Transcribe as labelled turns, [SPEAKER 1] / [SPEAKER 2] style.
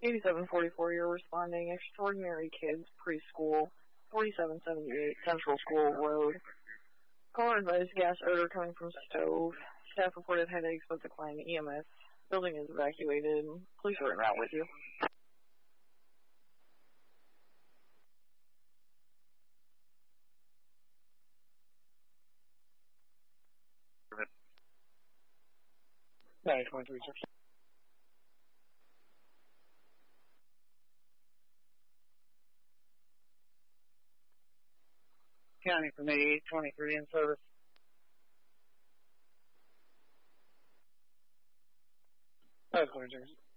[SPEAKER 1] 8744, you're responding. Extraordinary Kids Preschool, 4778 Central School Road. Caller advised gas odor coming from stove. Staff reported headaches but declined EMS. Building is evacuated. Police are en route with you.
[SPEAKER 2] Nice, 136. County from 8823 in service. That's 136.